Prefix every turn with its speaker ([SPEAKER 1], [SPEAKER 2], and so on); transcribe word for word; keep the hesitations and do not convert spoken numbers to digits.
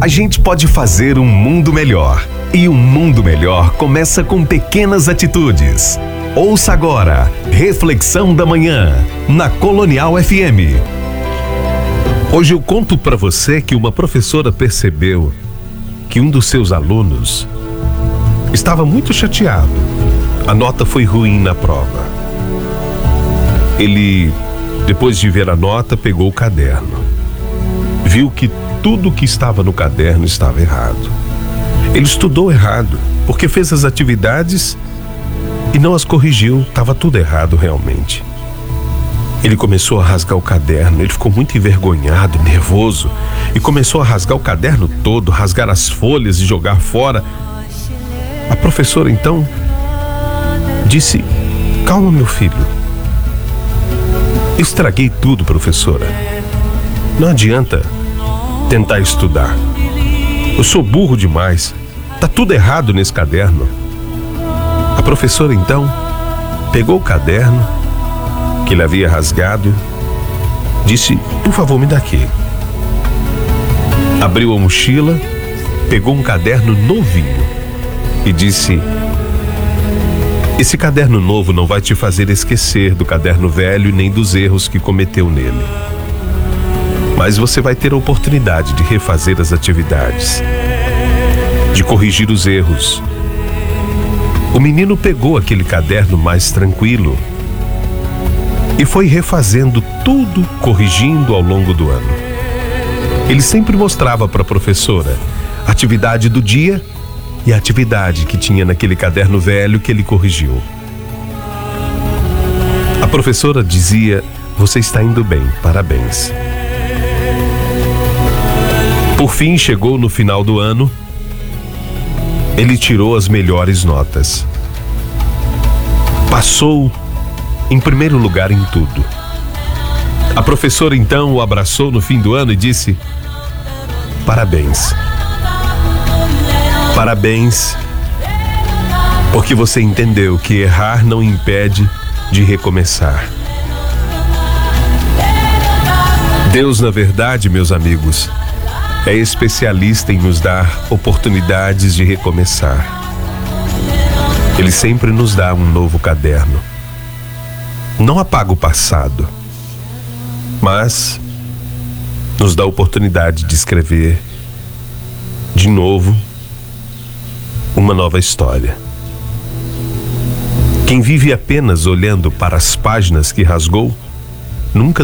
[SPEAKER 1] A gente pode fazer um mundo melhor. E um mundo melhor começa com pequenas atitudes. Ouça agora, Reflexão da Manhã, na Colonial F M. Hoje eu conto para você que uma professora percebeu que um dos seus alunos estava muito chateado. A nota foi ruim na prova. Ele, depois de ver a nota, pegou o caderno. Viu que tudo que estava no caderno estava errado. Ele estudou errado, porque fez as atividades e não as corrigiu. Estava tudo errado realmente. Ele começou a rasgar o caderno. Ele ficou muito envergonhado, nervoso, e começou a rasgar o caderno todo, rasgar as folhas e jogar fora. A professora então disse: calma, meu filho. Estraguei tudo, professora. Não adianta tentar estudar. Eu sou burro demais. Tá tudo errado nesse caderno. A professora então pegou o caderno que ele havia rasgado, disse: por favor, me dá aqui. Abriu a mochila, pegou um caderno novinho e disse: esse caderno novo não vai te fazer esquecer do caderno velho e nem dos erros que cometeu nele. Mas você vai ter a oportunidade de refazer as atividades, de corrigir os erros. O menino pegou aquele caderno mais tranquilo e foi refazendo tudo, corrigindo ao longo do ano. Ele sempre mostrava para a professora a atividade do dia e a atividade que tinha naquele caderno velho que ele corrigiu. A professora dizia: você está indo bem, parabéns. Por fim, chegou no final do ano, ele tirou as melhores notas. Passou em primeiro lugar em tudo. A professora então o abraçou no fim do ano e disse: parabéns. Parabéns, porque você entendeu que errar não impede de recomeçar. Deus, na verdade, meus amigos, é especialista em nos dar oportunidades de recomeçar. Ele sempre nos dá um novo caderno. Não apaga o passado, mas nos dá a oportunidade de escrever de novo uma nova história. Quem vive apenas olhando para as páginas que rasgou, nunca